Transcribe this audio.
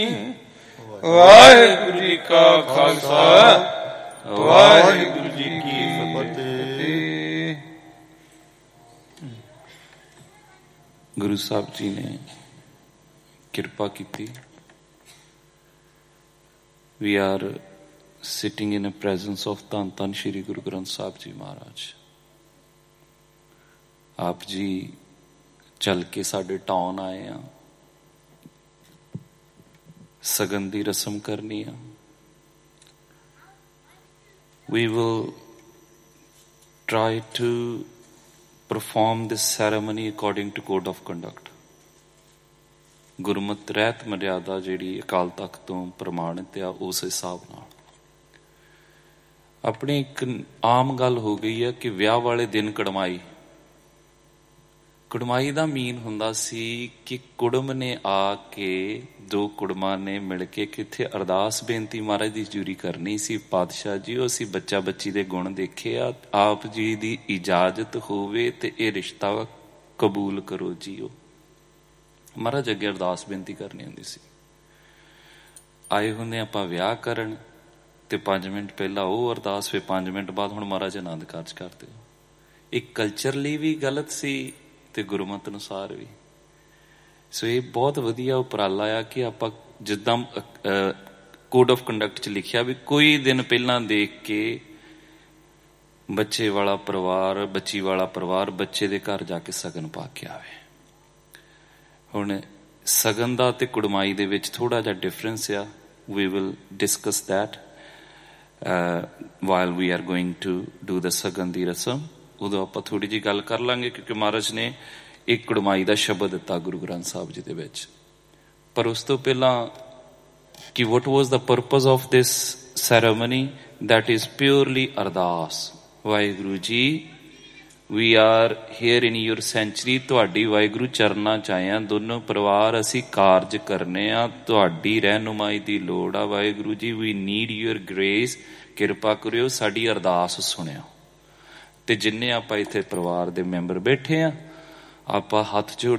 ਵਾਹਿਗੁਰੂ ਜੀ ਕਾ ਖਾਲਸਾ ਵਾਹਿਗੁਰੂ ਜੀ ਕੀ ਫਤਿਹ। ਗੁਰੂ ਸਾਹਿਬ ਜੀ ਨੇ ਕਿਰਪਾ ਕੀਤੀ। We are sitting in the presence of ਧੰਨ ਧੰਨ ਸ਼੍ਰੀ ਗੁਰੂ ਗ੍ਰੰਥ ਸਾਹਿਬ ਜੀ ਮਹਾਰਾਜ। ਆਪ ਜੀ ਚੱਲ ਕੇ ਸਾਡੇ ਟਾਊਨ ਆਏ ਆ, ਸਗਨ ਦੀ ਰਸਮ ਕਰਨੀ ਆ। We will try to perform this ceremony according to code of conduct। ਗੁਰਮਤਿ ਰਹਿਤ ਮਰਿਆਦਾ ਜਿਹੜੀ ਅਕਾਲ ਤਖਤ ਤੋਂ ਪ੍ਰਮਾਣਿਤ ਆ, ਉਸ ਹਿਸਾਬ ਨਾਲ। ਆਪਣੀ ਇੱਕ ਆਮ ਗੱਲ ਹੋ ਗਈ ਹੈ ਕਿ ਵਿਆਹ ਵਾਲੇ ਦਿਨ ਕੜਮਾਈ। ਕੁੜਮਾਈ ਦਾ ਮੀਨ ਹੁੰਦਾ ਸੀ ਕਿ ਕੁੜਮ ਨੇ ਆ ਕੇ, ਦੋ ਕੁੜਮਾਂ ਨੇ ਮਿਲ ਕੇ ਕਿੱਥੇ ਅਰਦਾਸ ਬੇਨਤੀ ਮਹਾਰਾਜ ਦੀ ਹਜ਼ੂਰੀ ਕਰਨੀ ਸੀ। ਪਾਤਸ਼ਾਹ ਜੀ, ਉਹ ਅਸੀਂ ਬੱਚਾ ਬੱਚੀ ਦੇ ਗੁਣ ਦੇਖੇ ਆ, ਆਪ ਜੀ ਦੀ ਇਜਾਜ਼ਤ ਹੋਵੇ ਤੇ ਇਹ ਰਿਸ਼ਤਾ ਕਬੂਲ ਕਰੋ ਜੀਓ। ਮਹਾਰਾਜ ਅੱਗੇ ਅਰਦਾਸ ਬੇਨਤੀ ਕਰਨੀ ਹੁੰਦੀ ਸੀ। ਆਏ ਹੁੰਦੇ ਆਪਾਂ ਵਿਆਹ ਕਰਨ ਤੇ 5 ਮਿੰਟ ਪਹਿਲਾਂ ਉਹ ਅਰਦਾਸ, ਫਿਰ 5 ਮਿੰਟ ਬਾਅਦ ਹੁਣ ਮਹਾਰਾਜ ਆਨੰਦ ਕਾਰਜ ਕਰਦੇ ਹੋ। ਇਹ ਕਲਚਰਲੀ ਵੀ ਗਲਤ ਸੀ ਤੇ ਗੁਰਮਤਿ ਅਨੁਸਾਰ ਵੀ। ਸੋ ਇਹ ਬਹੁਤ ਵਧੀਆ ਉਪਰਾਲਾ ਆ ਕਿ ਆਪਾਂ ਜਿੱਦਾਂ ਕੋਡ ਆਫ ਕੰਡਕਟ 'ਚ ਲਿਖਿਆ ਵੀ ਕੋਈ ਦਿਨ ਪਹਿਲਾਂ ਦੇਖ ਕੇ ਬੱਚੇ ਵਾਲਾ ਪਰਿਵਾਰ, ਬੱਚੀ ਵਾਲਾ ਪਰਿਵਾਰ ਬੱਚੇ ਦੇ ਘਰ ਜਾ ਕੇ ਸਗਨ ਪਾ ਕੇ ਆਵੇ। ਹੁਣ ਸਗਨ ਦਾ ਤੇ ਕੁੜਮਾਈ ਦੇ ਵਿੱਚ ਥੋੜ੍ਹਾ ਜਿਹਾ ਡਿਫਰੈਂਸ ਆ। We will discuss that while we are going to do the ਸਗਨ ਦੀ ਰਸਮ। ਉਦੋਂ ਆਪਾਂ ਥੋੜ੍ਹੀ ਜਿਹੀ ਗੱਲ ਕਰ ਲਾਂਗੇ, ਕਿਉਂਕਿ ਮਹਾਰਾਜ ਨੇ ਇੱਕ ਕੁੜਮਾਈ ਦਾ ਸ਼ਬਦ ਦਿੱਤਾ ਗੁਰੂ ਗ੍ਰੰਥ ਸਾਹਿਬ ਜੀ ਦੇ ਵਿੱਚ। ਪਰ ਉਸ ਤੋਂ ਪਹਿਲਾਂ ਕਿ what was the purpose of this ceremony? That is purely ਅਰਦਾਸ। Waheguru ji, we are here in your sanctuary। ਤੁਹਾਡੀ ਵਾਹਿਗੁਰੂ ਚਰਨਾਂ 'ਚ ਆਏ ਹਾਂ, ਦੋਨੋਂ ਪਰਿਵਾਰ ਅਸੀਂ ਕਾਰਜ ਕਰਨੇ ਆ, ਤੁਹਾਡੀ ਰਹਿਨੁਮਾਈ ਦੀ ਲੋੜ ਆ। Waheguru ji, we need your grace। ਕਿਰਪਾ ਕਰਿਓ, ਸਾਡੀ ਅਰਦਾਸ ਸੁਣਿਓ। ਤੇ ਜਿੰਨੇ ਆਪਾਂ ਇੱਥੇ ਪਰਿਵਾਰ ਦੇ ਮੈਂਬਰ ਬੈਠੇ ਆ, ਆਪਾਂ ਹੱਥ ਜੋੜ